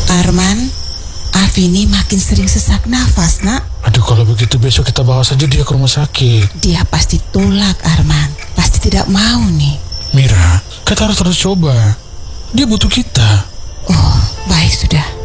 Arman, Afini makin sering sesak nafas, nak. Aduh, kalau begitu besok kita bawa saja dia ke rumah sakit. Dia pasti tolak, Arman. Pasti tidak mau nih. Mira, kita harus terus coba. Dia butuh kita. Oh, baik sudah.